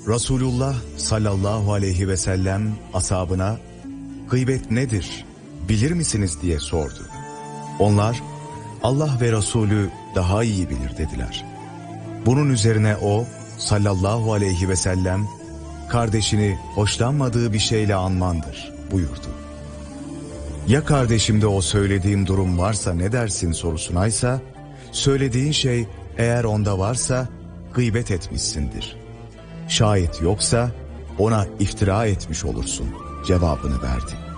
Resulullah sallallahu aleyhi ve sellem ashabına gıybet nedir, bilir misiniz diye sordu. Onlar Allah ve Resulü daha iyi bilir dediler. Bunun üzerine o sallallahu aleyhi ve sellem kardeşini hoşlanmadığı bir şeyle anmandır buyurdu. Ya kardeşimde o söylediğim durum varsa ne dersin sorusunaysa, söylediğin şey eğer onda varsa gıybet etmişsindir. Şayet yoksa ona iftira etmiş olursun cevabını verdi.